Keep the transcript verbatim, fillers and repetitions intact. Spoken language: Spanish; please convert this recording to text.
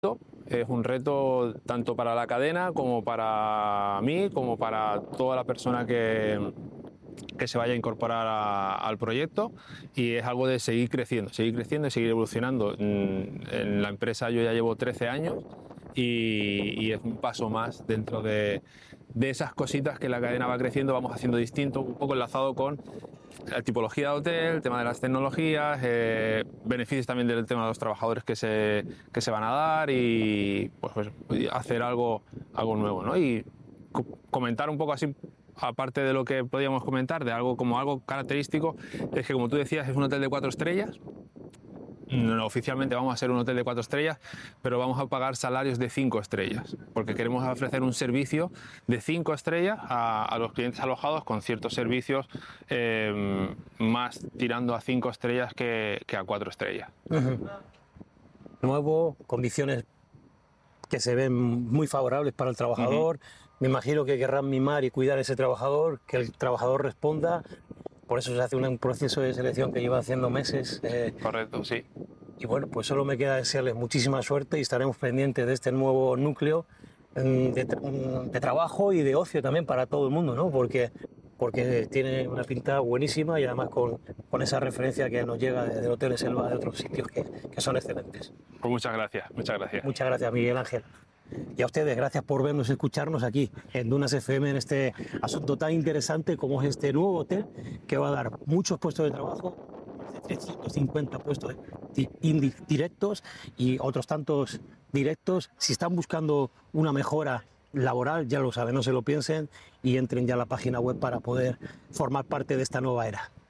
Es un reto tanto para la cadena como para mí, como para toda la persona que, que se vaya a incorporar a, al proyecto, y es algo de seguir creciendo, seguir creciendo y seguir evolucionando. En la empresa yo ya llevo trece años y, y es un paso más dentro de, de esas cositas que la cadena va creciendo, vamos haciendo distinto, un poco enlazado con la tipología de hotel, el tema de las tecnologías, eh, beneficios también del tema de los trabajadores que se, que se van a dar, y pues, pues hacer algo, algo nuevo, ¿no? Y co comentar un poco así, aparte de lo que podíamos comentar, de algo como algo característico, es que, como tú decías, es un hotel de cuatro estrellas. No, oficialmente vamos a ser un hotel de cuatro estrellas, pero vamos a pagar salarios de cinco estrellas, porque queremos ofrecer un servicio de cinco estrellas a, a los clientes alojados, con ciertos servicios eh, más tirando a cinco estrellas que, que a cuatro estrellas. Uh-huh. Nuevo, condiciones que se ven muy favorables para el trabajador. Uh-huh. Me imagino que querrán mimar y cuidar a ese trabajador, que el trabajador responda. Por eso se hace un proceso de selección que lleva haciendo meses. Eh, Correcto, sí. Y bueno, pues solo me queda desearles muchísima suerte, y estaremos pendientes de este nuevo núcleo de, de trabajo y de ocio también para todo el mundo, ¿no? Porque, porque tiene una pinta buenísima, y además con, con esa referencia que nos llega de, de Hoteles Selva, de otros sitios que, que son excelentes. Pues muchas gracias, muchas gracias. Muchas gracias, Miguel Ángel. Y a ustedes, gracias por vernos y escucharnos aquí en Dunas F M, en este asunto tan interesante como es este nuevo hotel, que va a dar muchos puestos de trabajo, más de trescientos cincuenta puestos indirectos y otros tantos directos. Si están buscando una mejora laboral, ya lo saben, no se lo piensen y entren ya a la página web para poder formar parte de esta nueva era.